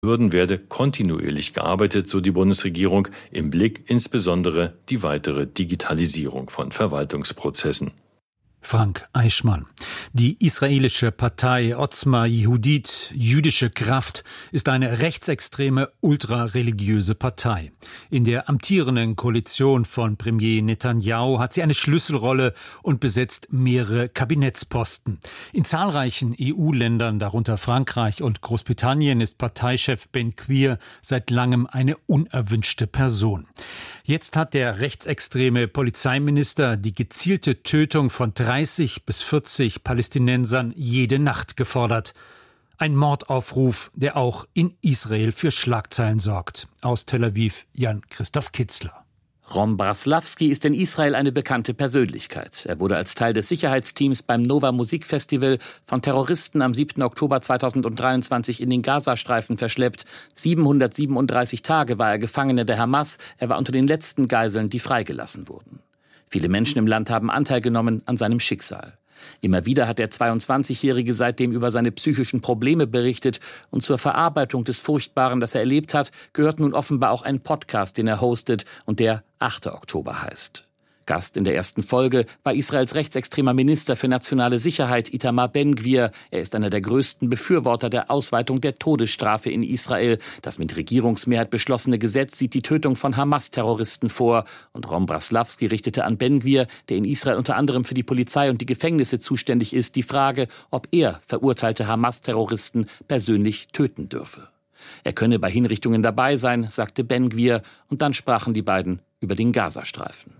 Hürden werde kontinuierlich gearbeitet, so die Bundesregierung, im Blick insbesondere die weitere Digitalisierung von Verwaltungsprozessen. Frank Eichmann. Die israelische Partei Otzma Yehudit, jüdische Kraft, ist eine rechtsextreme, ultrareligiöse Partei. In der amtierenden Koalition von Premier Netanyahu hat sie eine Schlüsselrolle und besetzt mehrere Kabinettsposten. In zahlreichen EU-Ländern, darunter Frankreich und Großbritannien, ist Parteichef Ben Gvir seit langem eine unerwünschte Person. Jetzt hat der rechtsextreme Polizeiminister die gezielte Tötung von 30 bis 40 Palästinensern jede Nacht gefordert. Ein Mordaufruf, der auch in Israel für Schlagzeilen sorgt. Aus Tel Aviv, Jan-Christoph Kitzler. Rom Braslavsky ist in Israel eine bekannte Persönlichkeit. Er wurde als Teil des Sicherheitsteams beim Nova Musikfestival von Terroristen am 7. Oktober 2023 in den Gazastreifen verschleppt. 737 Tage war er Gefangener der Hamas. Er war unter den letzten Geiseln, die freigelassen wurden. Viele Menschen im Land haben Anteil genommen an seinem Schicksal. Immer wieder hat der 22-Jährige seitdem über seine psychischen Probleme berichtet und zur Verarbeitung des Furchtbaren, das er erlebt hat, gehört nun offenbar auch ein Podcast, den er hostet und der 8. Oktober heißt. Gast in der ersten Folge war Israels rechtsextremer Minister für nationale Sicherheit Itamar Ben-Gvir. Er ist einer der größten Befürworter der Ausweitung der Todesstrafe in Israel. Das mit Regierungsmehrheit beschlossene Gesetz sieht die Tötung von Hamas-Terroristen vor. Und Rom Braslavsky richtete an Ben-Gvir, der in Israel unter anderem für die Polizei und die Gefängnisse zuständig ist, die Frage, ob er verurteilte Hamas-Terroristen persönlich töten dürfe. Er könne bei Hinrichtungen dabei sein, sagte Ben-Gvir, und dann sprachen die beiden über den Gazastreifen.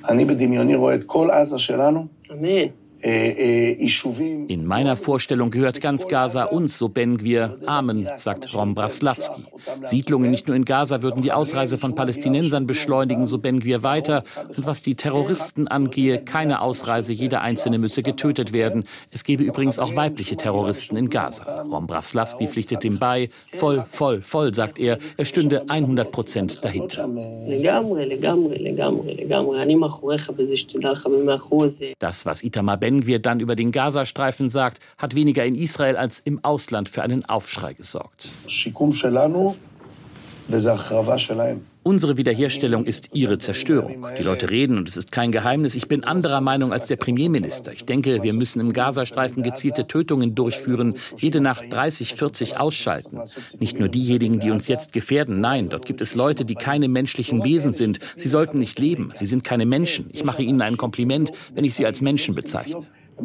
In meiner Vorstellung gehört ganz Gaza uns, so Ben-Gvir. Amen, sagt Rom Braslavsky. Siedlungen nicht nur in Gaza würden die Ausreise von Palästinensern beschleunigen, so Ben-Gvir weiter. Und was die Terroristen angehe, keine Ausreise, jeder Einzelne müsse getötet werden. Es gebe übrigens auch weibliche Terroristen in Gaza. Rom Braslavsky pflichtet dem bei. Voll, voll, voll, sagt er. Er stünde 100% dahinter. Das, was Itamar Ben-Gvir dann über den Gazastreifen sagt, hat weniger in Israel als im Ausland für einen Aufschrei gesorgt. Unsere Wiederherstellung ist ihre Zerstörung. Die Leute reden, und es ist kein Geheimnis, ich bin anderer Meinung als der Premierminister. Ich denke, wir müssen im Gazastreifen gezielte Tötungen durchführen, jede Nacht 30, 40 ausschalten. Nicht nur diejenigen, die uns jetzt gefährden. Nein, dort gibt es Leute, die keine menschlichen Wesen sind. Sie sollten nicht leben. Sie sind keine Menschen. Ich mache ihnen ein Kompliment, wenn ich sie als Menschen bezeichne.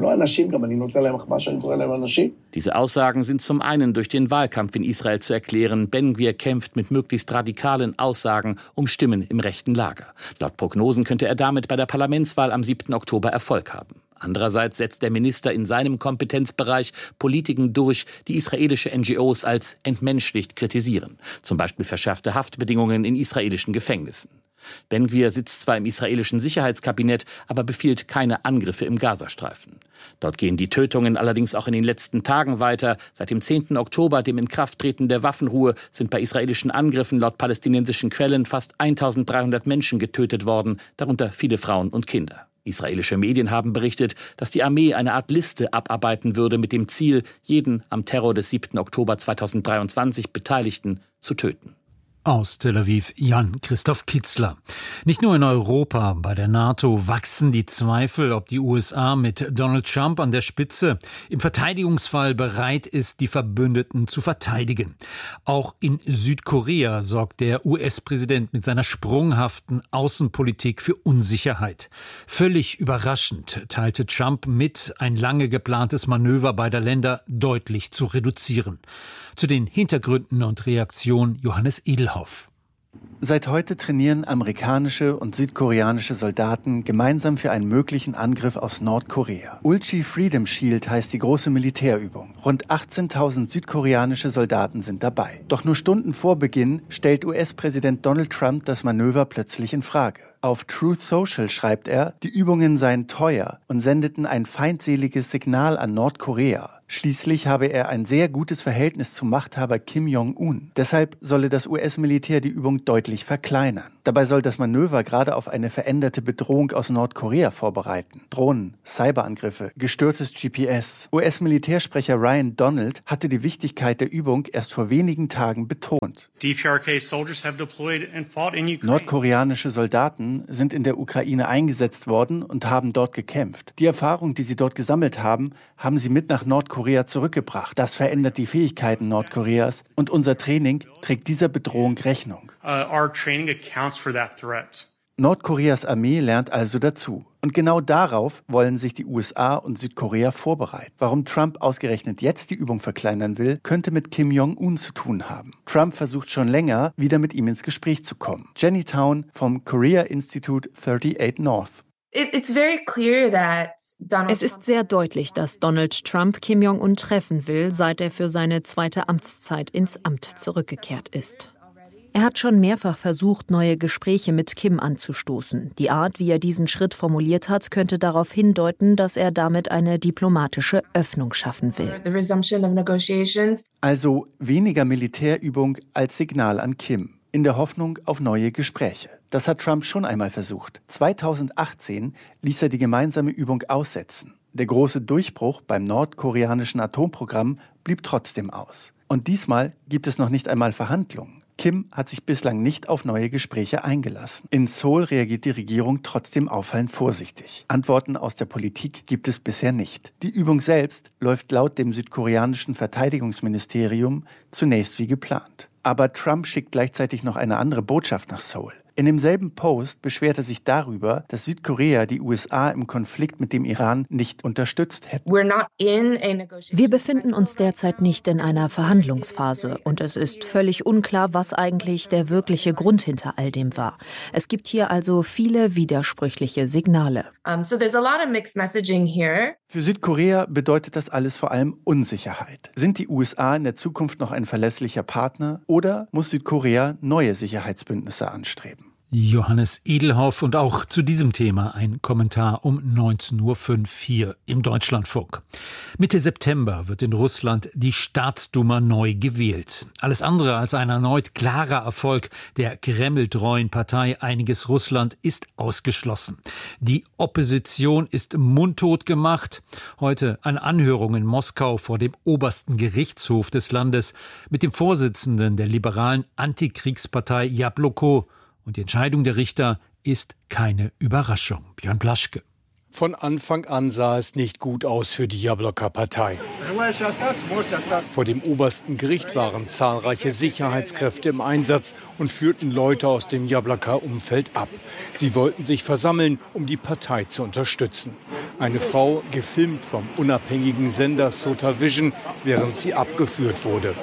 Diese Aussagen sind zum einen durch den Wahlkampf in Israel zu erklären. Ben-Gvir kämpft mit möglichst radikalen Aussagen um Stimmen im rechten Lager. Laut Prognosen könnte er damit bei der Parlamentswahl am 7. Oktober Erfolg haben. Andererseits setzt der Minister in seinem Kompetenzbereich Politiken durch, die israelische NGOs als entmenschlicht kritisieren. Zum Beispiel verschärfte Haftbedingungen in israelischen Gefängnissen. Ben-Gvir sitzt zwar im israelischen Sicherheitskabinett, aber befiehlt keine Angriffe im Gazastreifen. Dort gehen die Tötungen allerdings auch in den letzten Tagen weiter. Seit dem 10. Oktober, dem Inkrafttreten der Waffenruhe, sind bei israelischen Angriffen laut palästinensischen Quellen fast 1300 Menschen getötet worden, darunter viele Frauen und Kinder. Israelische Medien haben berichtet, dass die Armee eine Art Liste abarbeiten würde mit dem Ziel, jeden am Terror des 7. Oktober 2023 Beteiligten zu töten. Aus Tel Aviv, Jan-Christoph Kitzler. Nicht nur in Europa, bei der NATO wachsen die Zweifel, ob die USA mit Donald Trump an der Spitze im Verteidigungsfall bereit ist, die Verbündeten zu verteidigen. Auch in Südkorea sorgt der US-Präsident mit seiner sprunghaften Außenpolitik für Unsicherheit. Völlig überraschend teilte Trump mit, ein lange geplantes Manöver beider Länder deutlich zu reduzieren. Zu den Hintergründen und Reaktionen Johannes Edelhoff. Seit heute trainieren amerikanische und südkoreanische Soldaten gemeinsam für einen möglichen Angriff aus Nordkorea. Ulchi Freedom Shield heißt die große Militärübung. Rund 18.000 südkoreanische Soldaten sind dabei. Doch nur Stunden vor Beginn stellt US-Präsident Donald Trump das Manöver plötzlich in Frage. Auf Truth Social schreibt er, die Übungen seien teuer und sendeten ein feindseliges Signal an Nordkorea. Schließlich habe er ein sehr gutes Verhältnis zum Machthaber Kim Jong-un. Deshalb solle das US-Militär die Übung deutlich verkleinern. Dabei soll das Manöver gerade auf eine veränderte Bedrohung aus Nordkorea vorbereiten. Drohnen, Cyberangriffe, gestörtes GPS. US-Militärsprecher Ryan Donald hatte die Wichtigkeit der Übung erst vor wenigen Tagen betont. Nordkoreanische Soldaten sind in der Ukraine eingesetzt worden und haben dort gekämpft. Die Erfahrung, die sie dort gesammelt haben, haben sie mit nach Nordkorea zurückgebracht. Das verändert die Fähigkeiten Nordkoreas und unser Training trägt dieser Bedrohung Rechnung. Nordkoreas Armee lernt also dazu. Und genau darauf wollen sich die USA und Südkorea vorbereiten. Warum Trump ausgerechnet jetzt die Übung verkleinern will, könnte mit Kim Jong-un zu tun haben. Trump versucht schon länger, wieder mit ihm ins Gespräch zu kommen. Jenny Town vom Korea Institute 38 North. Es ist sehr deutlich, dass Donald Trump Kim Jong-un treffen will, seit er für seine zweite Amtszeit ins Amt zurückgekehrt ist. Er hat schon mehrfach versucht, neue Gespräche mit Kim anzustoßen. Die Art, wie er diesen Schritt formuliert hat, könnte darauf hindeuten, dass er damit eine diplomatische Öffnung schaffen will. Also weniger Militärübung als Signal an Kim, in der Hoffnung auf neue Gespräche. Das hat Trump schon einmal versucht. 2018 ließ er die gemeinsame Übung aussetzen. Der große Durchbruch beim nordkoreanischen Atomprogramm blieb trotzdem aus. Und diesmal gibt es noch nicht einmal Verhandlungen. Kim hat sich bislang nicht auf neue Gespräche eingelassen. In Seoul reagiert die Regierung trotzdem auffallend vorsichtig. Antworten aus der Politik gibt es bisher nicht. Die Übung selbst läuft laut dem südkoreanischen Verteidigungsministerium zunächst wie geplant. Aber Trump schickt gleichzeitig noch eine andere Botschaft nach Seoul. In demselben Post beschwert er sich darüber, dass Südkorea die USA im Konflikt mit dem Iran nicht unterstützt hätte. Wir befinden uns derzeit nicht in einer Verhandlungsphase und es ist völlig unklar, was eigentlich der wirkliche Grund hinter all dem war. Es gibt hier also viele widersprüchliche Signale. Für Südkorea bedeutet das alles vor allem Unsicherheit. Sind die USA in der Zukunft noch ein verlässlicher Partner oder muss Südkorea neue Sicherheitsbündnisse anstreben? Johannes Edelhoff und auch zu diesem Thema ein Kommentar um 19.05 Uhr hier im Deutschlandfunk. Mitte September wird in Russland die Staatsduma neu gewählt. Alles andere als ein erneut klarer Erfolg der Kreml-treuen Partei Einiges Russland ist ausgeschlossen. Die Opposition ist mundtot gemacht. Heute eine Anhörung in Moskau vor dem obersten Gerichtshof des Landes mit dem Vorsitzenden der liberalen Antikriegspartei Jabloko. Und die Entscheidung der Richter ist keine Überraschung. Björn Blaschke. Von Anfang an sah es nicht gut aus für die Jabloka-Partei. Vor dem obersten Gericht waren zahlreiche Sicherheitskräfte im Einsatz und führten Leute aus dem Jabloka-Umfeld ab. Sie wollten sich versammeln, um die Partei zu unterstützen. Eine Frau, gefilmt vom unabhängigen Sender Sota Vision, während sie abgeführt wurde.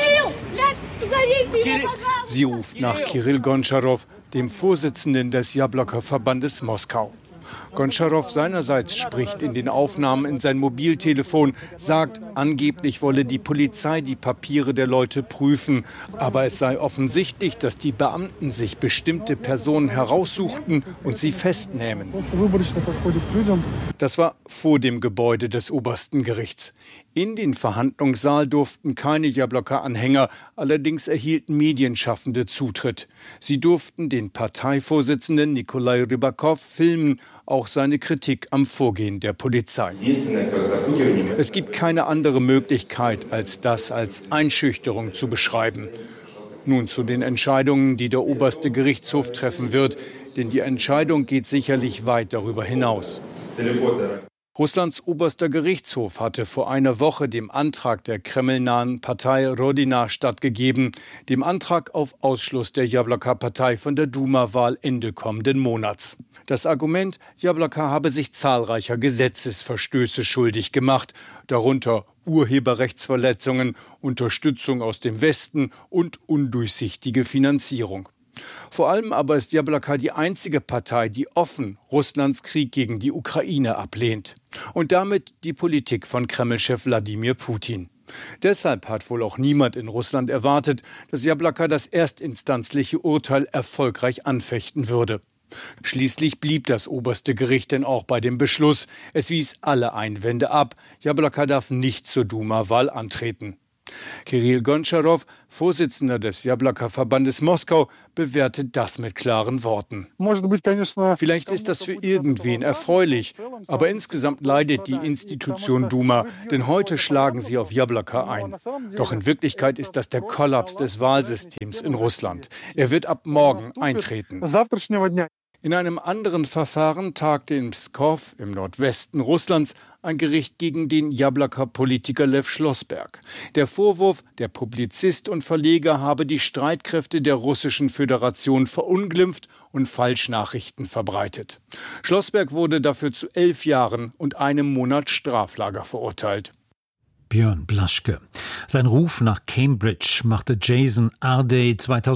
Sie ruft nach Kirill Gontscharow, dem Vorsitzenden des Jabloka-Verbandes Moskau. Gontscharow seinerseits spricht in den Aufnahmen in sein Mobiltelefon, sagt, angeblich wolle die Polizei die Papiere der Leute prüfen. Aber es sei offensichtlich, dass die Beamten sich bestimmte Personen heraussuchten und sie festnehmen. Das war vor dem Gebäude des obersten Gerichts. In den Verhandlungssaal durften keine Jabloka-Anhänger, allerdings erhielten Medienschaffende Zutritt. Sie durften den Parteivorsitzenden Nikolai Rybakov filmen, auch seine Kritik am Vorgehen der Polizei. Es gibt keine andere Möglichkeit, als das als Einschüchterung zu beschreiben. Nun zu den Entscheidungen, die der oberste Gerichtshof treffen wird, denn die Entscheidung geht sicherlich weit darüber hinaus. Russlands oberster Gerichtshof hatte vor einer Woche dem Antrag der kremlnahen Partei Rodina stattgegeben, dem Antrag auf Ausschluss der Jabloka-Partei von der Duma-Wahl Ende kommenden Monats. Das Argument, Jabloka habe sich zahlreicher Gesetzesverstöße schuldig gemacht, darunter Urheberrechtsverletzungen, Unterstützung aus dem Westen und undurchsichtige Finanzierung. Vor allem aber ist Jabloka die einzige Partei, die offen Russlands Krieg gegen die Ukraine ablehnt. Und damit die Politik von Kreml-Chef Wladimir Putin. Deshalb hat wohl auch niemand in Russland erwartet, dass Jabloka das erstinstanzliche Urteil erfolgreich anfechten würde. Schließlich blieb das oberste Gericht denn auch bei dem Beschluss. Es wies alle Einwände ab. Jablonka darf nicht zur Duma-Wahl antreten. Kiril Gontscharow, Vorsitzender des Jablonka-Verbandes Moskau, bewertet das mit klaren Worten. Vielleicht ist das für irgendwen erfreulich, aber insgesamt leidet die Institution Duma, denn heute schlagen sie auf Jablonka ein. Doch in Wirklichkeit ist das der Kollaps des Wahlsystems in Russland. Er wird ab morgen eintreten. In einem anderen Verfahren tagte in Pskow im Nordwesten Russlands ein Gericht gegen den Jablonka-Politiker Lew Schlossberg. Der Vorwurf, der Publizist und Verleger habe die Streitkräfte der Russischen Föderation verunglimpft und Falschnachrichten verbreitet. Schlossberg wurde dafür zu 11 Jahren und einem Monat Straflager verurteilt. Björn Blaschke. Sein Ruf nach Cambridge machte Jason Ardey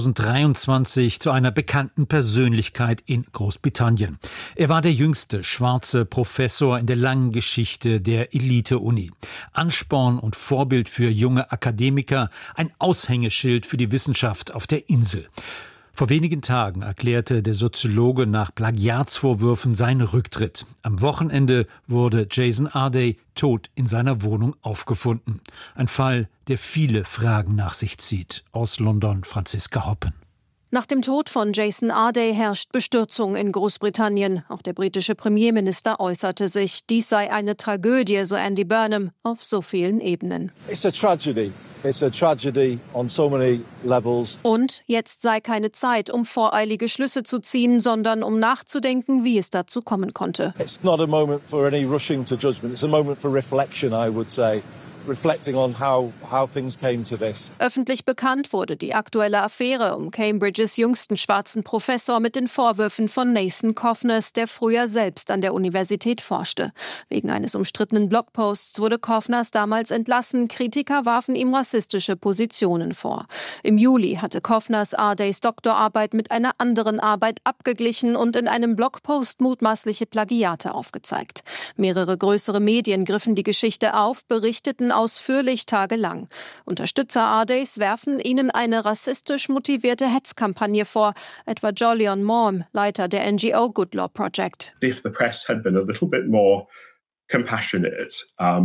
2023 zu einer bekannten Persönlichkeit in Großbritannien. Er war der jüngste schwarze Professor in der langen Geschichte der Elite-Uni. Ansporn und Vorbild für junge Akademiker, ein Aushängeschild für die Wissenschaft auf der Insel. Vor wenigen Tagen erklärte der Soziologe nach Plagiatsvorwürfen seinen Rücktritt. Am Wochenende wurde Jason Ardey tot in seiner Wohnung aufgefunden. Ein Fall, der viele Fragen nach sich zieht. Aus London Franziska Hoppen. Nach dem Tod von Jason Ardey herrscht Bestürzung in Großbritannien. Auch der britische Premierminister äußerte sich. Dies sei eine Tragödie, so Andy Burnham, auf so vielen Ebenen. It's a tragedy. It's a tragedy on so many levels. Und jetzt sei keine Zeit, um voreilige Schlüsse zu ziehen, sondern um nachzudenken, wie es dazu kommen konnte. It's not a moment for any rushing to judgment. It's a moment for reflection, I would say. Reflecting on how things came to this. Öffentlich bekannt wurde die aktuelle Affäre um Cambridges jüngsten schwarzen Professor mit den Vorwürfen von Nathan Kovness, der früher selbst an der Universität forschte. Wegen eines umstrittenen Blogposts wurde Kovness damals entlassen. Kritiker warfen ihm rassistische Positionen vor. Im Juli hatte Kovness Ardeys Doktorarbeit mit einer anderen Arbeit abgeglichen und in einem Blogpost mutmaßliche Plagiate aufgezeigt. Mehrere größere Medien griffen die Geschichte auf, berichteten ausführlich tagelang. Unterstützer Ardeys werfen ihnen eine rassistisch motivierte Hetzkampagne vor, etwa Jolyon Maugham, Leiter der NGO Good Law Project. If the press had been a little bit more compassionate,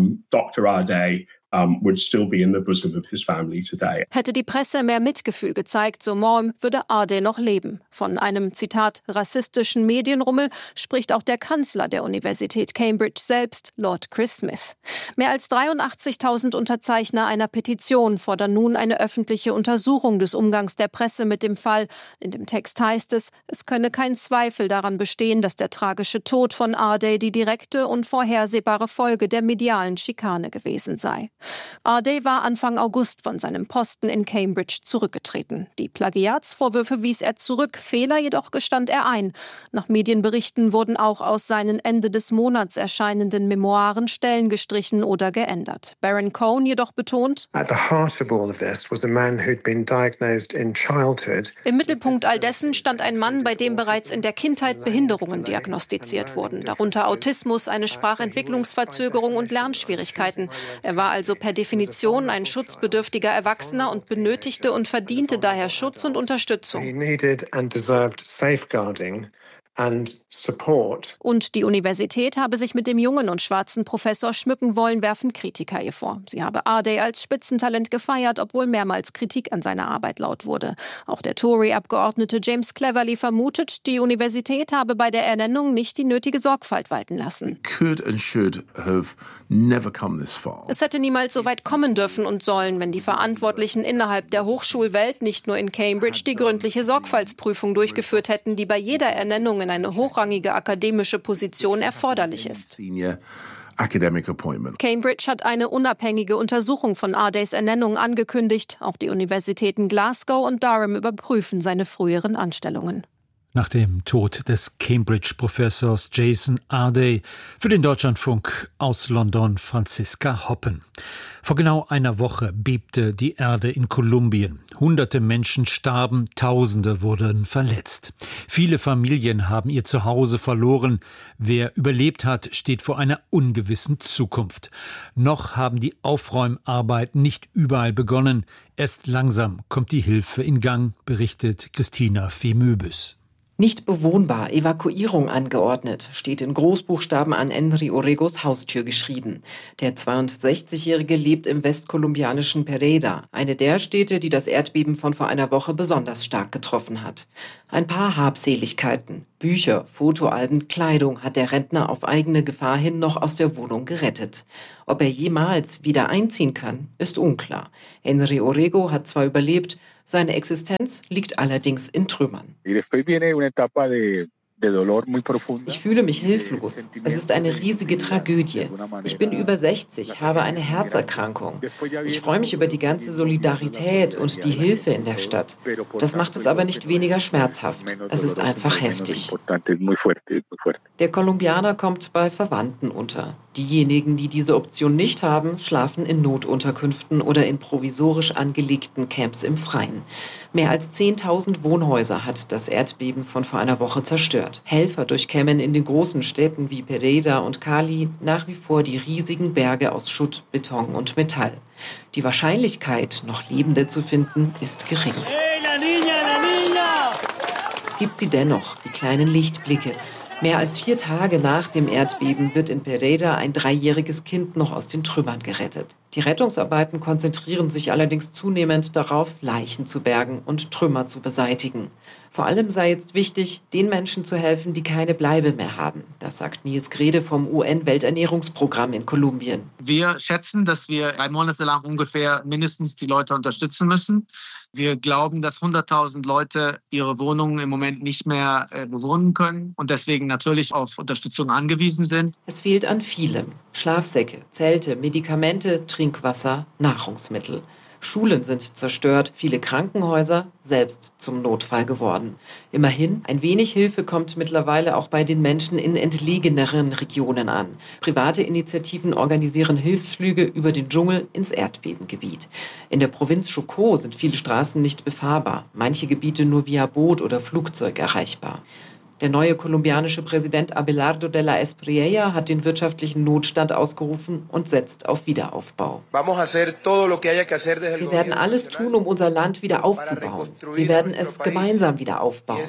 Dr. Ardey would still be in the bosom of his family today. Hätte die Presse mehr Mitgefühl gezeigt, so Maugham, würde Ardey noch leben. Von einem, Zitat, rassistischen Medienrummel spricht auch der Kanzler der Universität Cambridge selbst, Lord Chris Smith. Mehr als 83.000 Unterzeichner einer Petition fordern nun eine öffentliche Untersuchung des Umgangs der Presse mit dem Fall. In dem Text heißt es könne kein Zweifel daran bestehen, dass der tragische Tod von Ardey die direkte und vorhersehbare Folge der medialen Schikane gewesen sei. Ardey war Anfang August von seinem Posten in Cambridge zurückgetreten. Die Plagiatsvorwürfe wies er zurück, Fehler jedoch gestand er ein. Nach Medienberichten wurden auch aus seinen Ende des Monats erscheinenden Memoiren Stellen gestrichen oder geändert. Baron Cohen jedoch betont: Im Mittelpunkt all dessen stand ein Mann, bei dem bereits in der Kindheit Behinderungen diagnostiziert wurden, darunter Autismus, eine Sprachentwicklungsverzögerung und Lernschwierigkeiten. Er war also per Definition ein schutzbedürftiger Erwachsener und benötigte und verdiente daher Schutz und Unterstützung. Und die Universität habe sich mit dem jungen und schwarzen Professor schmücken wollen, werfen Kritiker ihr vor. Sie habe Ardey als Spitzentalent gefeiert, obwohl mehrmals Kritik an seiner Arbeit laut wurde. Auch der Tory-Abgeordnete James Cleverly vermutet, die Universität habe bei der Ernennung nicht die nötige Sorgfalt walten lassen. Es hätte niemals so weit kommen dürfen und sollen, wenn die Verantwortlichen innerhalb der Hochschulwelt nicht nur in Cambridge die gründliche Sorgfaltsprüfung durchgeführt hätten, die bei jeder Ernennung in eine hochrangige akademische Position erforderlich ist. Cambridge hat eine unabhängige Untersuchung von Ardeys Ernennung angekündigt. Auch die Universitäten Glasgow und Durham überprüfen seine früheren Anstellungen. Nach dem Tod des Cambridge-Professors Jason Ardey für den Deutschlandfunk aus London Franziska Hoppen. Vor genau einer Woche bebte die Erde in Kolumbien. Hunderte Menschen starben, Tausende wurden verletzt. Viele Familien haben ihr Zuhause verloren. Wer überlebt hat, steht vor einer ungewissen Zukunft. Noch haben die Aufräumarbeiten nicht überall begonnen. Erst langsam kommt die Hilfe in Gang, berichtet Christina Femöbis. Nicht bewohnbar, Evakuierung angeordnet, steht in Großbuchstaben an Henry Orregos Haustür geschrieben. Der 62-Jährige lebt im westkolumbianischen Pereira, eine der Städte, die das Erdbeben von vor einer Woche besonders stark getroffen hat. Ein paar Habseligkeiten, Bücher, Fotoalben, Kleidung hat der Rentner auf eigene Gefahr hin noch aus der Wohnung gerettet. Ob er jemals wieder einziehen kann, ist unklar. Henry Orrego hat zwar überlebt, seine Existenz liegt allerdings in Trümmern. Ich fühle mich hilflos. Es ist eine riesige Tragödie. Ich bin über 60, habe eine Herzerkrankung. Ich freue mich über die ganze Solidarität und die Hilfe in der Stadt. Das macht es aber nicht weniger schmerzhaft. Es ist einfach heftig. Der Kolumbianer kommt bei Verwandten unter. Diejenigen, die diese Option nicht haben, schlafen in Notunterkünften oder in provisorisch angelegten Camps im Freien. Mehr als 10.000 Wohnhäuser hat das Erdbeben von vor einer Woche zerstört. Helfer durchkämmen in den großen Städten wie Pereira und Cali nach wie vor die riesigen Berge aus Schutt, Beton und Metall. Die Wahrscheinlichkeit, noch Lebende zu finden, ist gering. Es gibt sie dennoch, die kleinen Lichtblicke. Mehr als 4 Tage nach dem Erdbeben wird in Pereira ein 3-jähriges Kind noch aus den Trümmern gerettet. Die Rettungsarbeiten konzentrieren sich allerdings zunehmend darauf, Leichen zu bergen und Trümmer zu beseitigen. Vor allem sei jetzt wichtig, den Menschen zu helfen, die keine Bleibe mehr haben. Das sagt Nils Grede vom UN-Welternährungsprogramm in Kolumbien. Wir schätzen, dass wir 3 Monate lang ungefähr mindestens die Leute unterstützen müssen. Wir glauben, dass 100.000 Leute ihre Wohnungen im Moment nicht mehr bewohnen können und deswegen natürlich auf Unterstützung angewiesen sind. Es fehlt an vielem. Schlafsäcke, Zelte, Medikamente, Trinkwasser, Nahrungsmittel. Schulen sind zerstört, viele Krankenhäuser selbst zum Notfall geworden. Immerhin, ein wenig Hilfe kommt mittlerweile auch bei den Menschen in entlegeneren Regionen an. Private Initiativen organisieren Hilfsflüge über den Dschungel ins Erdbebengebiet. In der Provinz Chocó sind viele Straßen nicht befahrbar, manche Gebiete nur via Boot oder Flugzeug erreichbar. Der neue kolumbianische Präsident Abelardo de la Espriella hat den wirtschaftlichen Notstand ausgerufen und setzt auf Wiederaufbau. Wir werden alles tun, um unser Land wieder aufzubauen. Wir werden es gemeinsam wieder aufbauen.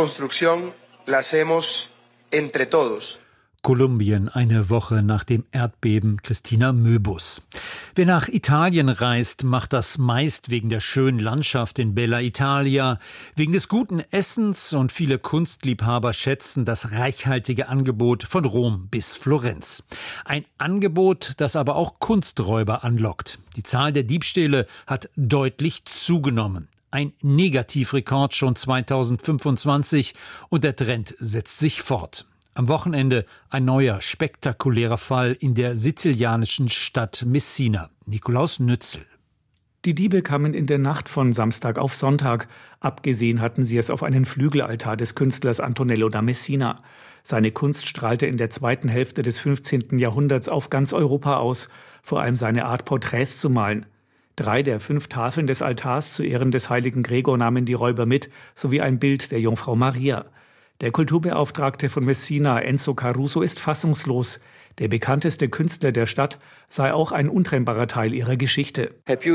Kolumbien, eine Woche nach dem Erdbeben. Christina Möbus. Wer nach Italien reist, macht das meist wegen der schönen Landschaft in Bella Italia, wegen des guten Essens, und viele Kunstliebhaber schätzen das reichhaltige Angebot von Rom bis Florenz. Ein Angebot, das aber auch Kunsträuber anlockt. Die Zahl der Diebstähle hat deutlich zugenommen. Ein Negativrekord schon 2025 und der Trend setzt sich fort. Am Wochenende ein neuer, spektakulärer Fall in der sizilianischen Stadt Messina. Nikolaus Nützel. Die Diebe kamen in der Nacht von Samstag auf Sonntag. Abgesehen hatten sie es auf einen Flügelaltar des Künstlers Antonello da Messina. Seine Kunst strahlte in der zweiten Hälfte des 15. Jahrhunderts auf ganz Europa aus, vor allem seine Art, Porträts zu malen. 3 der 5 Tafeln des Altars zu Ehren des heiligen Gregor nahmen die Räuber mit, sowie ein Bild der Jungfrau Maria. Der Kulturbeauftragte von Messina, Enzo Caruso, ist fassungslos. Der bekannteste Künstler der Stadt sei auch ein untrennbarer Teil ihrer Geschichte.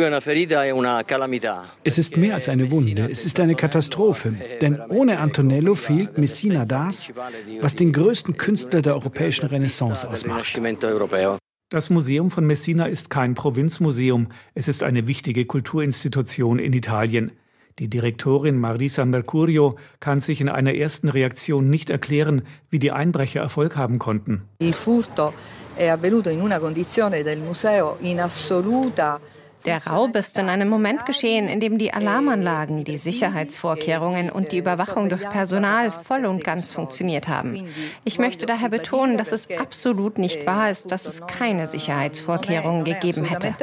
Es ist mehr als eine Wunde, es ist eine Katastrophe. Denn ohne Antonello fehlt Messina das, was den größten Künstler der europäischen Renaissance ausmacht. Das Museum von Messina ist kein Provinzmuseum. Es ist eine wichtige Kulturinstitution in Italien. Die Direktorin Marisa Mercurio kann sich in einer ersten Reaktion nicht erklären, wie die Einbrecher Erfolg haben konnten. Der Raub ist in einem Moment geschehen, in dem die Alarmanlagen, die Sicherheitsvorkehrungen und die Überwachung durch Personal voll und ganz funktioniert haben. Ich möchte daher betonen, dass es absolut nicht wahr ist, dass es keine Sicherheitsvorkehrungen gegeben hätte.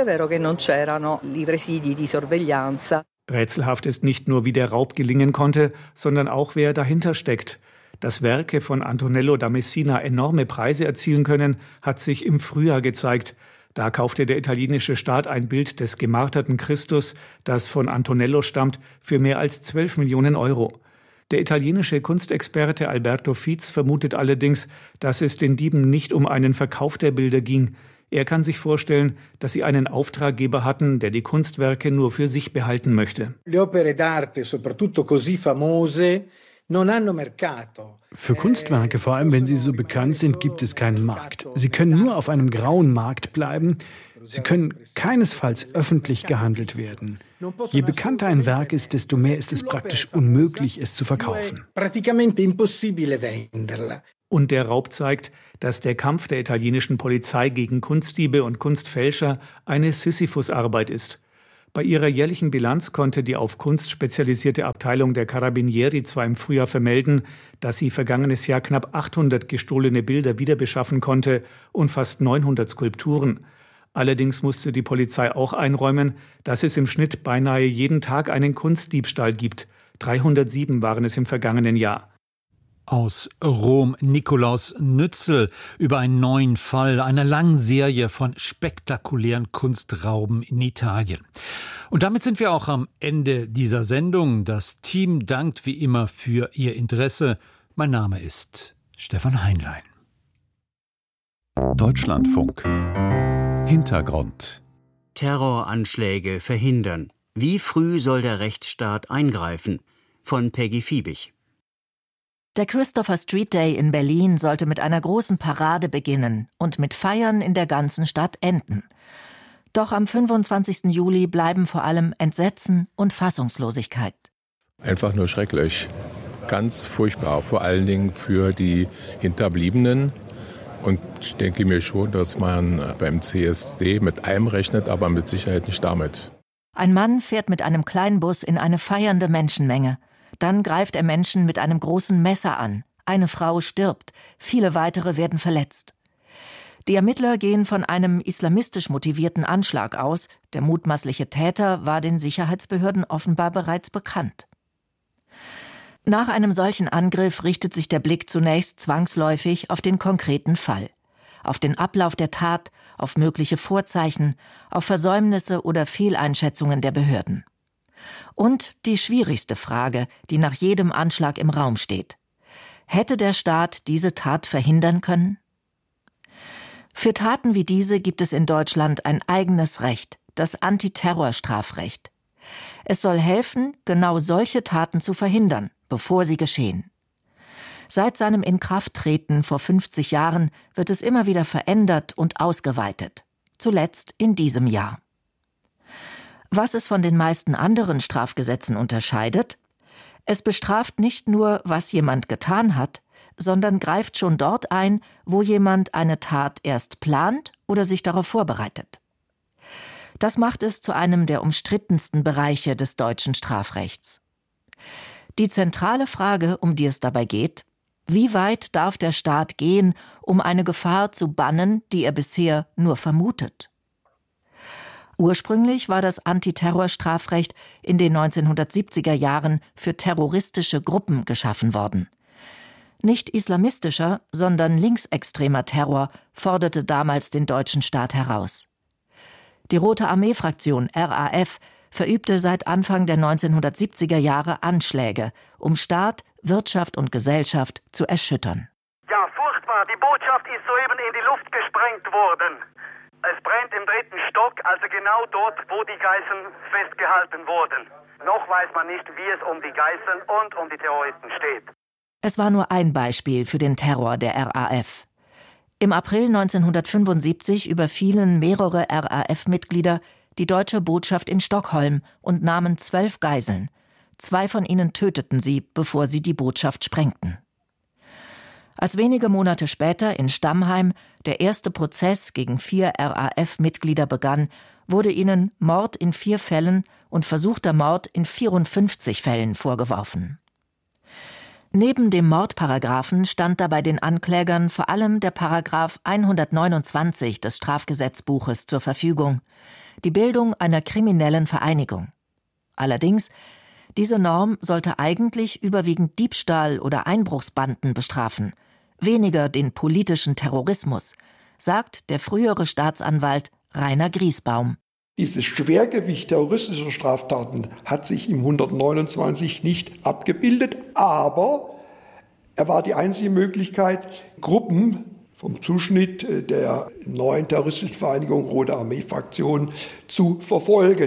Rätselhaft ist nicht nur, wie der Raub gelingen konnte, sondern auch, wer dahinter steckt. Dass Werke von Antonello da Messina enorme Preise erzielen können, hat sich im Frühjahr gezeigt. Da kaufte der italienische Staat ein Bild des gemarterten Christus, das von Antonello stammt, für mehr als 12 Millionen Euro. Der italienische Kunstexperte Alberto Fietz vermutet allerdings, dass es den Dieben nicht um einen Verkauf der Bilder ging. Er kann sich vorstellen, dass sie einen Auftraggeber hatten, der die Kunstwerke nur für sich behalten möchte. Für Kunstwerke, vor allem wenn sie so bekannt sind, gibt es keinen Markt. Sie können nur auf einem grauen Markt bleiben. Sie können keinesfalls öffentlich gehandelt werden. Je bekannter ein Werk ist, desto mehr ist es praktisch unmöglich, es zu verkaufen. Und der Raub zeigt, dass der Kampf der italienischen Polizei gegen Kunstdiebe und Kunstfälscher eine Sisyphus-Arbeit ist. Bei ihrer jährlichen Bilanz konnte die auf Kunst spezialisierte Abteilung der Carabinieri zwar im Frühjahr vermelden, dass sie vergangenes Jahr knapp 800 gestohlene Bilder wiederbeschaffen konnte und fast 900 Skulpturen. Allerdings musste die Polizei auch einräumen, dass es im Schnitt beinahe jeden Tag einen Kunstdiebstahl gibt. 307 waren es im vergangenen Jahr. Aus Rom Nikolaus Nützel über einen neuen Fall einer langen Serie von spektakulären Kunstrauben in Italien. Und damit sind wir auch am Ende dieser Sendung. Das Team dankt wie immer für Ihr Interesse. Mein Name ist Stefan Heinlein. Deutschlandfunk. Hintergrund. Terroranschläge verhindern. Wie früh soll der Rechtsstaat eingreifen? Von Peggy Fiebig. Der Christopher Street Day in Berlin sollte mit einer großen Parade beginnen und mit Feiern in der ganzen Stadt enden. Doch am 25. Juli bleiben vor allem Entsetzen und Fassungslosigkeit. Einfach nur schrecklich. Ganz furchtbar, vor allen Dingen für die Hinterbliebenen. Und ich denke mir schon, dass man beim CSD mit einem rechnet, aber mit Sicherheit nicht damit. Ein Mann fährt mit einem Kleinbus in eine feiernde Menschenmenge. Dann greift er Menschen mit einem großen Messer an. Eine Frau stirbt, viele weitere werden verletzt. Die Ermittler gehen von einem islamistisch motivierten Anschlag aus. Der mutmaßliche Täter war den Sicherheitsbehörden offenbar bereits bekannt. Nach einem solchen Angriff richtet sich der Blick zunächst zwangsläufig auf den konkreten Fall. Auf den Ablauf der Tat, auf mögliche Vorzeichen, auf Versäumnisse oder Fehleinschätzungen der Behörden. Und die schwierigste Frage, die nach jedem Anschlag im Raum steht. Hätte der Staat diese Tat verhindern können? Für Taten wie diese gibt es in Deutschland ein eigenes Recht, das Antiterrorstrafrecht. Es soll helfen, genau solche Taten zu verhindern, bevor sie geschehen. Seit seinem Inkrafttreten vor 50 Jahren wird es immer wieder verändert und ausgeweitet. Zuletzt in diesem Jahr. Was es von den meisten anderen Strafgesetzen unterscheidet? Es bestraft nicht nur, was jemand getan hat, sondern greift schon dort ein, wo jemand eine Tat erst plant oder sich darauf vorbereitet. Das macht es zu einem der umstrittensten Bereiche des deutschen Strafrechts. Die zentrale Frage, um die es dabei geht: Wie weit darf der Staat gehen, um eine Gefahr zu bannen, die er bisher nur vermutet? Ursprünglich war das Antiterrorstrafrecht in den 1970er Jahren für terroristische Gruppen geschaffen worden. Nicht islamistischer, sondern linksextremer Terror forderte damals den deutschen Staat heraus. Die Rote Armee-Fraktion RAF verübte seit Anfang der 1970er Jahre Anschläge, um Staat, Wirtschaft und Gesellschaft zu erschüttern. Ja, furchtbar. Die Botschaft ist soeben in die Luft gesprengt worden. Es brennt im 3. Stock, also genau dort, wo die Geiseln festgehalten wurden. Noch weiß man nicht, wie es um die Geiseln und um die Terroristen steht. Es war nur ein Beispiel für den Terror der RAF. Im April 1975 überfielen mehrere RAF-Mitglieder die deutsche Botschaft in Stockholm und nahmen 12 Geiseln. 2 von ihnen töteten sie, bevor sie die Botschaft sprengten. Als wenige Monate später in Stammheim der erste Prozess gegen 4 RAF-Mitglieder begann, wurde ihnen Mord in 4 Fällen und versuchter Mord in 54 Fällen vorgeworfen. Neben dem Mordparagraphen stand dabei den Anklägern vor allem der Paragraph 129 des Strafgesetzbuches zur Verfügung: die Bildung einer kriminellen Vereinigung. Allerdings, diese Norm sollte eigentlich überwiegend Diebstahl oder Einbruchsbanden bestrafen, weniger den politischen Terrorismus, sagt der frühere Staatsanwalt Rainer Griesbaum. Dieses Schwergewicht terroristischer Straftaten hat sich im 129 nicht abgebildet, aber er war die einzige Möglichkeit, Gruppen vom Zuschnitt der neuen terroristischen Vereinigung Rote Armee-Fraktion zu verfolgen.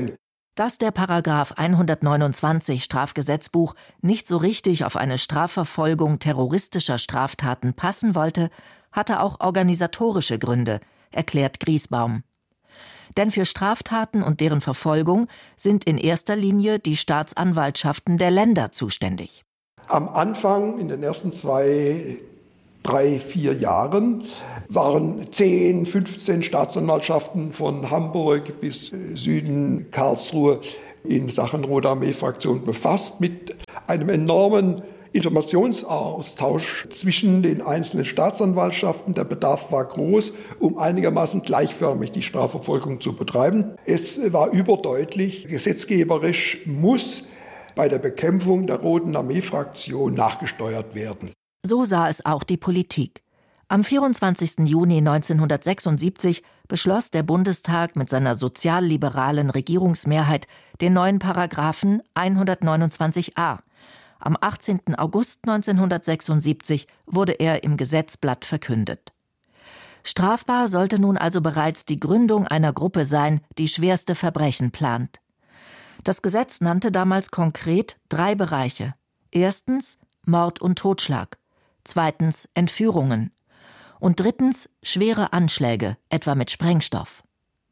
Dass der Paragraph 129 Strafgesetzbuch nicht so richtig auf eine Strafverfolgung terroristischer Straftaten passen wollte, hatte auch organisatorische Gründe, erklärt Griesbaum. Denn für Straftaten und deren Verfolgung sind in erster Linie die Staatsanwaltschaften der Länder zuständig. Am Anfang, in den ersten 2, 3, 4 Jahren, waren 10, 15 Staatsanwaltschaften von Hamburg bis Süden Karlsruhe in Sachen Rote Armee-Fraktion befasst mit einem enormen Informationsaustausch zwischen den einzelnen Staatsanwaltschaften. Der Bedarf war groß, um einigermaßen gleichförmig die Strafverfolgung zu betreiben. Es war überdeutlich, gesetzgeberisch muss bei der Bekämpfung der Roten Armee-Fraktion nachgesteuert werden. So sah es auch die Politik. Am 24. Juni 1976 beschloss der Bundestag mit seiner sozialliberalen Regierungsmehrheit den neuen Paragraphen 129a. Am 18. August 1976 wurde er im Gesetzblatt verkündet. Strafbar sollte nun also bereits die Gründung einer Gruppe sein, die schwerste Verbrechen plant. Das Gesetz nannte damals konkret 3 Bereiche. Erstens Mord und Totschlag. Zweitens Entführungen. Und drittens schwere Anschläge, etwa mit Sprengstoff.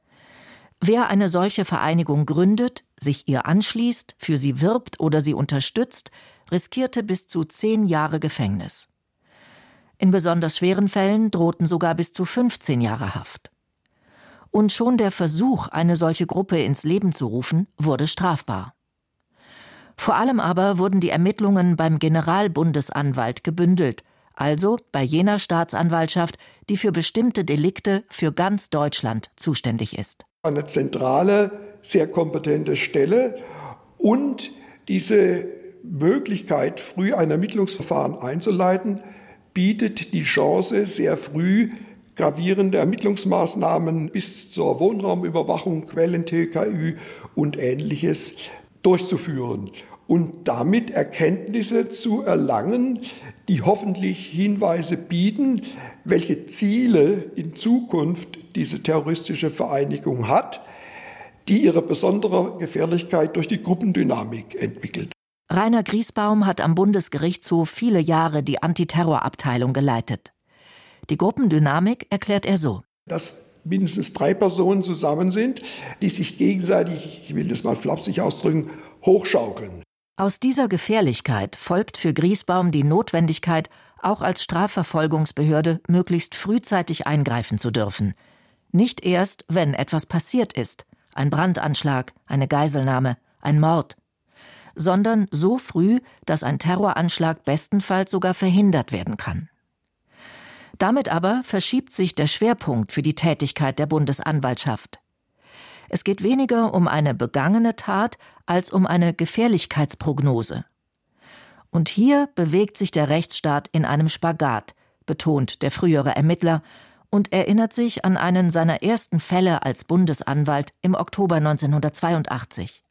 Wer eine solche Vereinigung gründet, sich ihr anschließt, für sie wirbt oder sie unterstützt, riskierte bis zu 10 Jahre Gefängnis. In besonders schweren Fällen drohten sogar bis zu 15 Jahre Haft. Und schon der Versuch, eine solche Gruppe ins Leben zu rufen, wurde strafbar. Vor allem aber wurden die Ermittlungen beim Generalbundesanwalt gebündelt, also bei jener Staatsanwaltschaft, die für bestimmte Delikte für ganz Deutschland zuständig ist. Eine zentrale, sehr kompetente Stelle und diese Möglichkeit, früh ein Ermittlungsverfahren einzuleiten, bietet die Chance, sehr früh gravierende Ermittlungsmaßnahmen bis zur Wohnraumüberwachung, Quellen-TKÜ und Ähnliches durchzuführen und damit Erkenntnisse zu erlangen, die hoffentlich Hinweise bieten, welche Ziele in Zukunft diese terroristische Vereinigung hat, die ihre besondere Gefährlichkeit durch die Gruppendynamik entwickelt. Rainer Griesbaum hat am Bundesgerichtshof viele Jahre die Antiterrorabteilung geleitet. Die Gruppendynamik erklärt er so: Dass mindestens 3 Personen zusammen sind, die sich gegenseitig, ich will das mal flapsig ausdrücken, hochschaukeln. Aus dieser Gefährlichkeit folgt für Griesbaum die Notwendigkeit, auch als Strafverfolgungsbehörde möglichst frühzeitig eingreifen zu dürfen. Nicht erst, wenn etwas passiert ist, ein Brandanschlag, eine Geiselnahme, ein Mord, sondern so früh, dass ein Terroranschlag bestenfalls sogar verhindert werden kann. Damit aber verschiebt sich der Schwerpunkt für die Tätigkeit der Bundesanwaltschaft. Es geht weniger um eine begangene Tat als um eine Gefährlichkeitsprognose. Und hier bewegt sich der Rechtsstaat in einem Spagat, betont der frühere Ermittler und erinnert sich an einen seiner ersten Fälle als Bundesanwalt im Oktober 1982.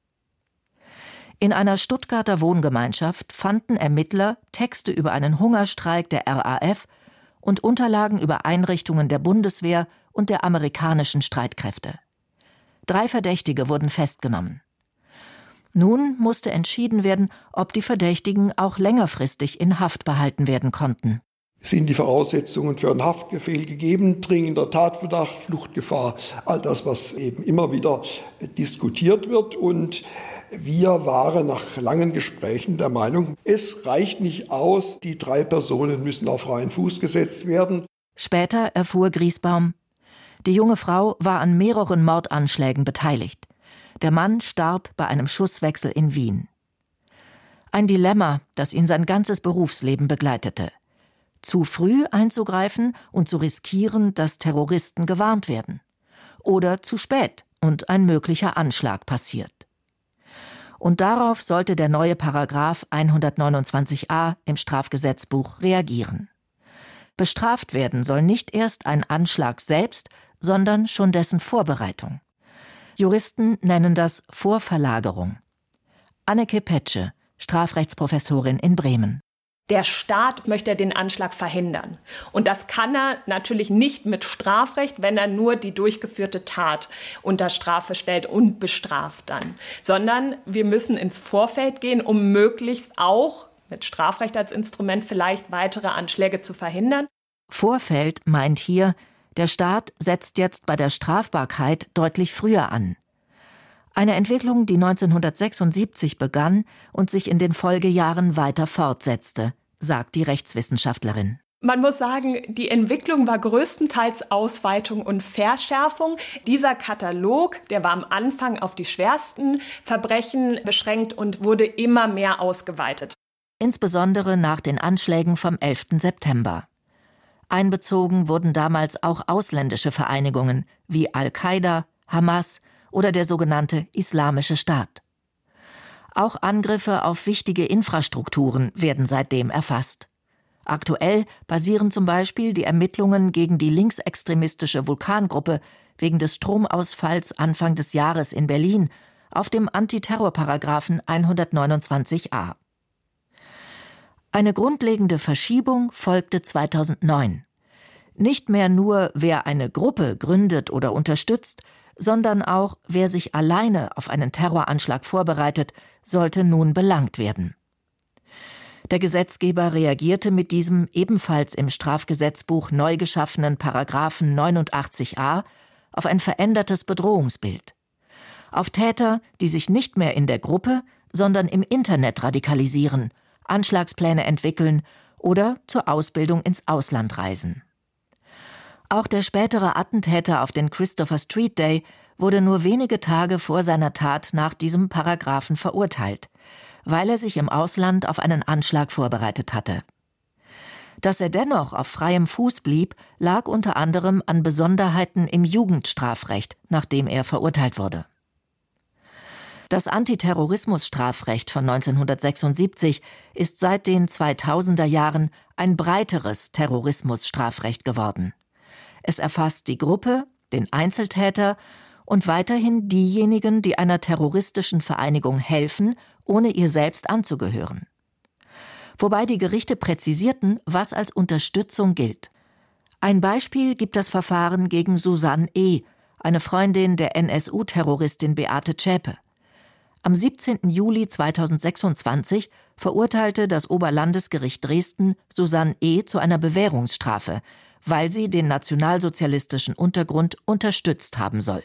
In einer Stuttgarter Wohngemeinschaft fanden Ermittler Texte über einen Hungerstreik der RAF und Unterlagen über Einrichtungen der Bundeswehr und der amerikanischen Streitkräfte. 3 Verdächtige wurden festgenommen. Nun musste entschieden werden, ob die Verdächtigen auch längerfristig in Haft behalten werden konnten. Sind die Voraussetzungen für einen Haftbefehl gegeben, dringender Tatverdacht, Fluchtgefahr, all das, was eben immer wieder diskutiert wird. Und wir waren nach langen Gesprächen der Meinung, es reicht nicht aus, die 3 Personen müssen auf freien Fuß gesetzt werden. Später erfuhr Griesbaum: Die junge Frau war an mehreren Mordanschlägen beteiligt. Der Mann starb bei einem Schusswechsel in Wien. Ein Dilemma, das ihn sein ganzes Berufsleben begleitete. Zu früh einzugreifen und zu riskieren, dass Terroristen gewarnt werden. Oder zu spät und ein möglicher Anschlag passiert. Und darauf sollte der neue Paragraph 129a im Strafgesetzbuch reagieren. Bestraft werden soll nicht erst ein Anschlag selbst, sondern schon dessen Vorbereitung. Juristen nennen das Vorverlagerung. Anneke Petsche, Strafrechtsprofessorin in Bremen. Der Staat möchte den Anschlag verhindern. Und das kann er natürlich nicht mit Strafrecht, wenn er nur die durchgeführte Tat unter Strafe stellt und bestraft dann. Sondern wir müssen ins Vorfeld gehen, um möglichst auch mit Strafrecht als Instrument vielleicht weitere Anschläge zu verhindern. Vorfeld meint hier, der Staat setzt jetzt bei der Strafbarkeit deutlich früher an. Eine Entwicklung, die 1976 begann und sich in den Folgejahren weiter fortsetzte, sagt die Rechtswissenschaftlerin. Man muss sagen, die Entwicklung war größtenteils Ausweitung und Verschärfung. Dieser Katalog, der war am Anfang auf die schwersten Verbrechen beschränkt und wurde immer mehr ausgeweitet. Insbesondere nach den Anschlägen vom 11. September. Einbezogen wurden damals auch ausländische Vereinigungen wie Al-Qaida, Hamas oder der sogenannte Islamische Staat. Auch Angriffe auf wichtige Infrastrukturen werden seitdem erfasst. Aktuell basieren zum Beispiel die Ermittlungen gegen die linksextremistische Vulkangruppe wegen des Stromausfalls Anfang des Jahres in Berlin auf dem Antiterrorparagraphen 129a. Eine grundlegende Verschiebung folgte 2009. Nicht mehr nur, wer eine Gruppe gründet oder unterstützt, sondern auch, wer sich alleine auf einen Terroranschlag vorbereitet, sollte nun belangt werden. Der Gesetzgeber reagierte mit diesem ebenfalls im Strafgesetzbuch neu geschaffenen Paragraphen 89a auf ein verändertes Bedrohungsbild. Auf Täter, die sich nicht mehr in der Gruppe, sondern im Internet radikalisieren, Anschlagspläne entwickeln oder zur Ausbildung ins Ausland reisen. Auch der spätere Attentäter auf den Christopher Street Day wurde nur wenige Tage vor seiner Tat nach diesem Paragraphen verurteilt, weil er sich im Ausland auf einen Anschlag vorbereitet hatte. Dass er dennoch auf freiem Fuß blieb, lag unter anderem an Besonderheiten im Jugendstrafrecht, nachdem er verurteilt wurde. Das Antiterrorismusstrafrecht von 1976 ist seit den 2000er Jahren ein breiteres Terrorismusstrafrecht geworden. Es erfasst die Gruppe, den Einzeltäter und weiterhin diejenigen, die einer terroristischen Vereinigung helfen, ohne ihr selbst anzugehören. Wobei die Gerichte präzisierten, was als Unterstützung gilt. Ein Beispiel gibt das Verfahren gegen Susanne E., eine Freundin der NSU-Terroristin Beate Zschäpe. Am 17. Juli 2026 verurteilte das Oberlandesgericht Dresden Susanne E. zu einer Bewährungsstrafe, weil sie den nationalsozialistischen Untergrund unterstützt haben soll.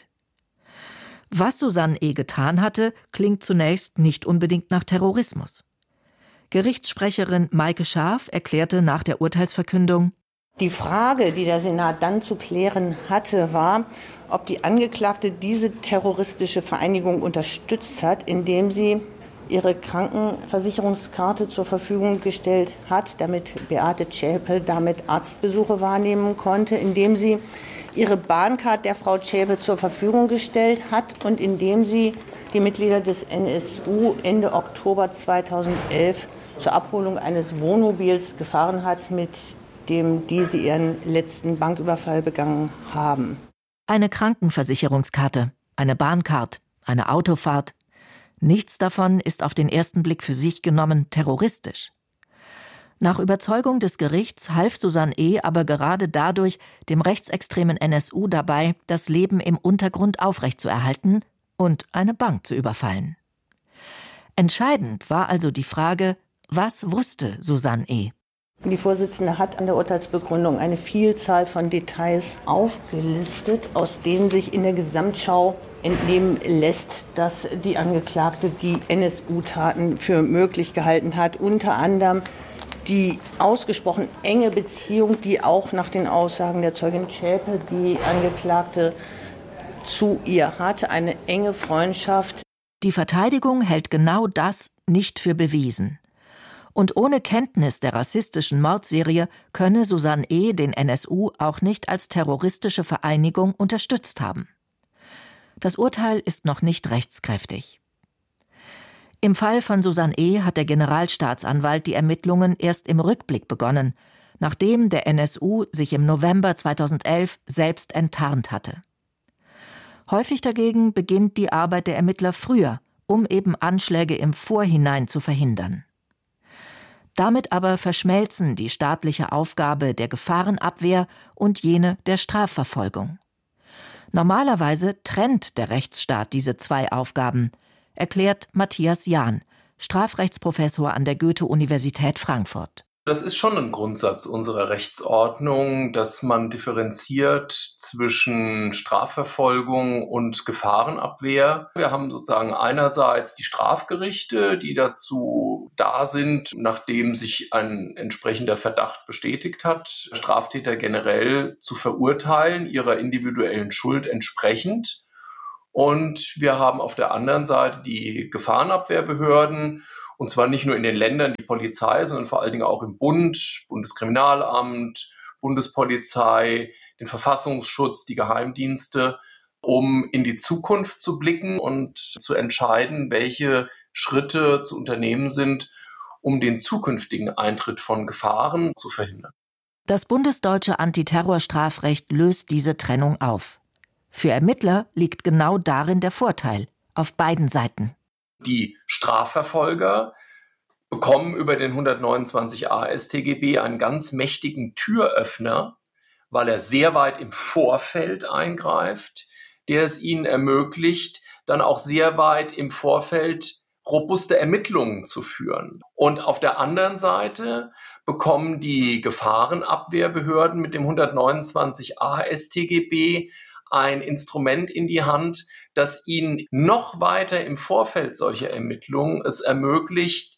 Was Susanne E. getan hatte, klingt zunächst nicht unbedingt nach Terrorismus. Gerichtssprecherin Maike Scharf erklärte nach der Urteilsverkündung: Die Frage, die der Senat dann zu klären hatte, war, ob die Angeklagte diese terroristische Vereinigung unterstützt hat, indem sie ihre Krankenversicherungskarte zur Verfügung gestellt hat, damit Beate Zschäpe damit Arztbesuche wahrnehmen konnte, indem sie ihre Bahncard der Frau Zschäpe zur Verfügung gestellt hat und indem sie die Mitglieder des NSU Ende Oktober 2011 zur Abholung eines Wohnmobils gefahren hat, mit dem diese ihren letzten Banküberfall begangen haben. Eine Krankenversicherungskarte, eine Bahncard, eine Autofahrt. Nichts davon ist auf den ersten Blick für sich genommen terroristisch. Nach Überzeugung des Gerichts half Susanne E. aber gerade dadurch dem rechtsextremen NSU dabei, das Leben im Untergrund aufrechtzuerhalten und eine Bank zu überfallen. Entscheidend war also die Frage, was wusste Susanne E.? Die Vorsitzende hat an der Urteilsbegründung eine Vielzahl von Details aufgelistet, aus denen sich in der Gesamtschau entnehmen lässt, dass die Angeklagte die NSU-Taten für möglich gehalten hat. Unter anderem die ausgesprochen enge Beziehung, die auch nach den Aussagen der Zeugin Zschäpe, die Angeklagte, zu ihr hatte, eine enge Freundschaft. Die Verteidigung hält genau das nicht für bewiesen. Und ohne Kenntnis der rassistischen Mordserie könne Susanne E. den NSU auch nicht als terroristische Vereinigung unterstützt haben. Das Urteil ist noch nicht rechtskräftig. Im Fall von Susanne E. hat der Generalstaatsanwalt die Ermittlungen erst im Rückblick begonnen, nachdem der NSU sich im November 2011 selbst enttarnt hatte. Häufig dagegen beginnt die Arbeit der Ermittler früher, um eben Anschläge im Vorhinein zu verhindern. Damit aber verschmelzen die staatliche Aufgabe der Gefahrenabwehr und jene der Strafverfolgung. Normalerweise trennt der Rechtsstaat diese zwei Aufgaben, erklärt Matthias Jahn, Strafrechtsprofessor an der Goethe-Universität Frankfurt. Das ist schon ein Grundsatz unserer Rechtsordnung, dass man differenziert zwischen Strafverfolgung und Gefahrenabwehr. Wir haben sozusagen einerseits die Strafgerichte, die dazu da sind, nachdem sich ein entsprechender Verdacht bestätigt hat, Straftäter generell zu verurteilen, ihrer individuellen Schuld entsprechend. Und wir haben auf der anderen Seite die Gefahrenabwehrbehörden, und zwar nicht nur in den Ländern die Polizei, sondern vor allen Dingen auch im Bund, Bundeskriminalamt, Bundespolizei, den Verfassungsschutz, die Geheimdienste, um in die Zukunft zu blicken und zu entscheiden, welche Schritte zu unternehmen sind, um den zukünftigen Eintritt von Gefahren zu verhindern. Das bundesdeutsche Antiterrorstrafrecht löst diese Trennung auf. Für Ermittler liegt genau darin der Vorteil, auf beiden Seiten. Die Strafverfolger bekommen über den 129a StGB einen ganz mächtigen Türöffner, weil er sehr weit im Vorfeld eingreift, der es ihnen ermöglicht, dann auch sehr weit im Vorfeld robuste Ermittlungen zu führen. Und auf der anderen Seite bekommen die Gefahrenabwehrbehörden mit dem 129a StGB ein Instrument in die Hand, das ihnen noch weiter im Vorfeld solcher Ermittlungen es ermöglicht,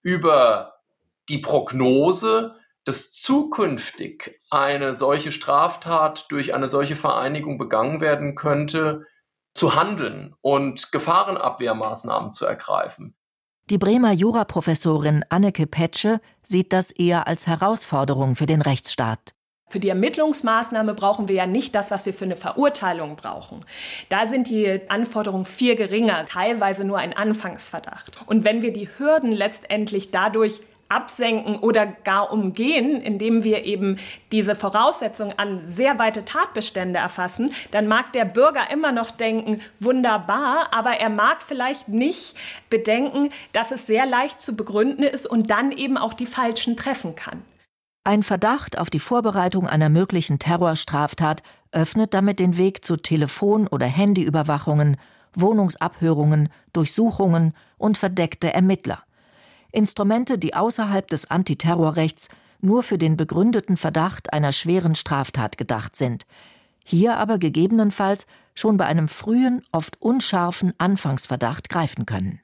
über die Prognose, dass zukünftig eine solche Straftat durch eine solche Vereinigung begangen werden könnte, zu handeln und Gefahrenabwehrmaßnahmen zu ergreifen. Die Bremer Juraprofessorin Anneke Petsche sieht das eher als Herausforderung für den Rechtsstaat. Für die Ermittlungsmaßnahme brauchen wir ja nicht das, was wir für eine Verurteilung brauchen. Da sind die Anforderungen viel geringer, teilweise nur ein Anfangsverdacht. Und wenn wir die Hürden letztendlich dadurch absenken oder gar umgehen, indem wir eben diese Voraussetzung an sehr weite Tatbestände erfassen, dann mag der Bürger immer noch denken, wunderbar, aber er mag vielleicht nicht bedenken, dass es sehr leicht zu begründen ist und dann eben auch die Falschen treffen kann. Ein Verdacht auf die Vorbereitung einer möglichen Terrorstraftat öffnet damit den Weg zu Telefon- oder Handyüberwachungen, Wohnungsabhörungen, Durchsuchungen und verdeckte Ermittler. Instrumente, die außerhalb des Antiterrorrechts nur für den begründeten Verdacht einer schweren Straftat gedacht sind. Hier aber gegebenenfalls schon bei einem frühen, oft unscharfen Anfangsverdacht greifen können.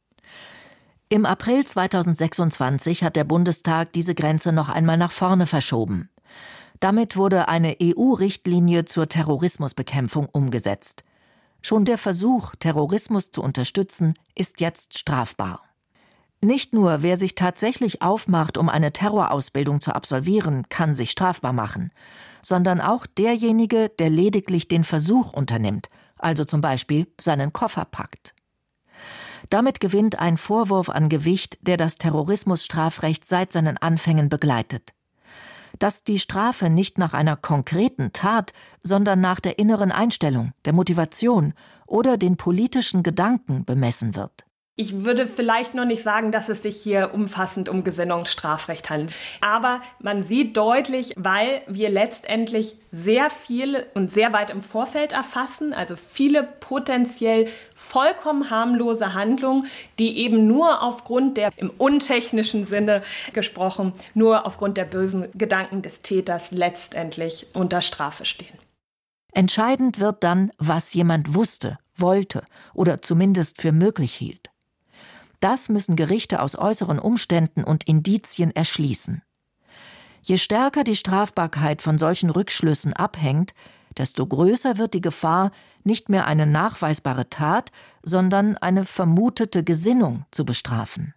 Im April 2026 hat der Bundestag diese Grenze noch einmal nach vorne verschoben. Damit wurde eine EU-Richtlinie zur Terrorismusbekämpfung umgesetzt. Schon der Versuch, Terrorismus zu unterstützen, ist jetzt strafbar. Nicht nur wer sich tatsächlich aufmacht, um eine Terrorausbildung zu absolvieren, kann sich strafbar machen, sondern auch derjenige, der lediglich den Versuch unternimmt, also zum Beispiel seinen Koffer packt. Damit gewinnt ein Vorwurf an Gewicht, der das Terrorismusstrafrecht seit seinen Anfängen begleitet. Dass die Strafe nicht nach einer konkreten Tat, sondern nach der inneren Einstellung, der Motivation oder den politischen Gedanken bemessen wird. Ich würde vielleicht noch nicht sagen, dass es sich hier umfassend um Gesinnungsstrafrecht handelt. Aber man sieht deutlich, weil wir letztendlich sehr viel und sehr weit im Vorfeld erfassen, also viele potenziell vollkommen harmlose Handlungen, die eben nur aufgrund der, im untechnischen Sinne gesprochen, nur aufgrund der bösen Gedanken des Täters letztendlich unter Strafe stehen. Entscheidend wird dann, was jemand wusste, wollte oder zumindest für möglich hielt. Das müssen Gerichte aus äußeren Umständen und Indizien erschließen. Je stärker die Strafbarkeit von solchen Rückschlüssen abhängt, desto größer wird die Gefahr, nicht mehr eine nachweisbare Tat, sondern eine vermutete Gesinnung zu bestrafen.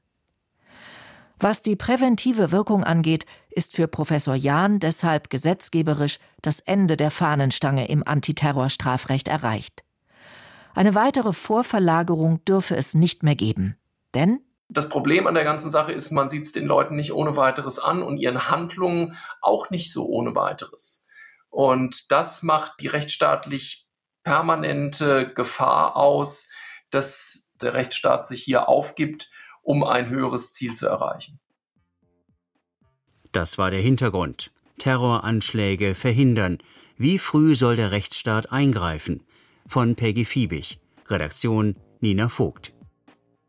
Was die präventive Wirkung angeht, ist für Professor Jahn deshalb gesetzgeberisch das Ende der Fahnenstange im Antiterrorstrafrecht erreicht. Eine weitere Vorverlagerung dürfe es nicht mehr geben. Denn das Problem an der ganzen Sache ist, man sieht es den Leuten nicht ohne weiteres an und ihren Handlungen auch nicht so ohne weiteres. Und das macht die rechtsstaatlich permanente Gefahr aus, dass der Rechtsstaat sich hier aufgibt, um ein höheres Ziel zu erreichen. Das war der Hintergrund. Terroranschläge verhindern. Wie früh soll der Rechtsstaat eingreifen? Von Peggy Fiebig. Redaktion Nina Vogt.